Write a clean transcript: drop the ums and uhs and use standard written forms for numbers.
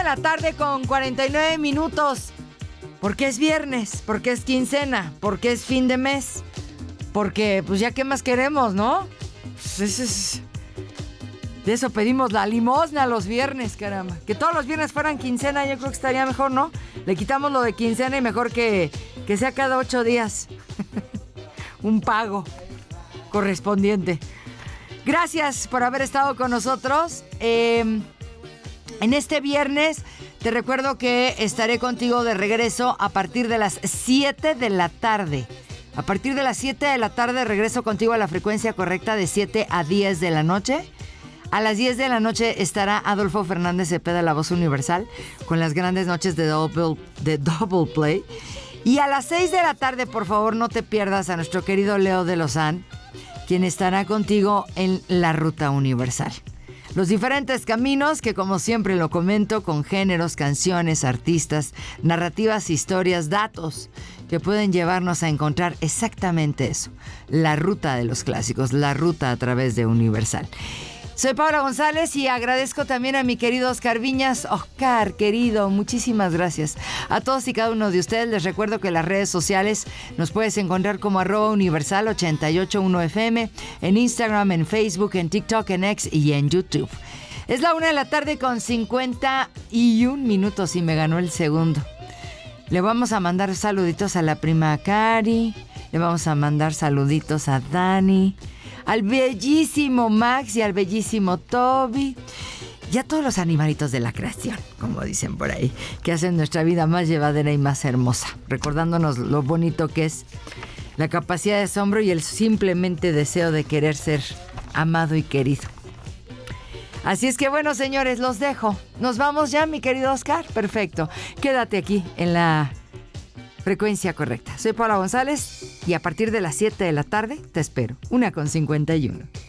de la tarde con 49 minutos. Porque es viernes, porque es quincena, porque es fin de mes. Porque, pues ya qué más queremos, ¿no? Pues de eso pedimos la limosna los viernes, caramba. Que todos los viernes fueran quincena, yo creo que estaría mejor, ¿no? Le quitamos lo de quincena y mejor que sea cada 8 días. Un pago correspondiente. Gracias por haber estado con nosotros. En este viernes te recuerdo que estaré contigo de regreso a partir de las 7 de la tarde. A partir de las 7 de la tarde regreso contigo a la frecuencia correcta de 7 a 10 de la noche. A las 10 de la noche estará Adolfo Fernández Cepeda, la voz universal, con las grandes noches de Double Play. Y a las 6 de la tarde, por favor, no te pierdas a nuestro querido Leo de Lozán, quien estará contigo en la Ruta Universal. Los diferentes caminos que, como siempre lo comento, con géneros, canciones, artistas, narrativas, historias, datos que pueden llevarnos a encontrar exactamente eso, la ruta de los clásicos, la ruta a través de Universal. Soy Paula González y agradezco también a mi querido Oscar Viñas. Oscar, querido, muchísimas gracias. A todos y cada uno de ustedes les recuerdo que en las redes sociales nos puedes encontrar como @universal881fm, en Instagram, en Facebook, en TikTok, en X y en YouTube. Es la 1 de la tarde con 51 minutos y me ganó el segundo. Le vamos a mandar saluditos a la prima Cari, le vamos a mandar saluditos a Dani, al bellísimo Max y al bellísimo Toby y a todos los animalitos de la creación, como dicen por ahí, que hacen nuestra vida más llevadera y más hermosa, recordándonos lo bonito que es la capacidad de asombro y el simplemente deseo de querer ser amado y querido. Así es que bueno, señores, los dejo. Nos vamos ya, mi querido Oscar. Perfecto. Quédate aquí en la frecuencia correcta. Soy Paula González y a partir de las 7 de la tarde te espero. 1:51.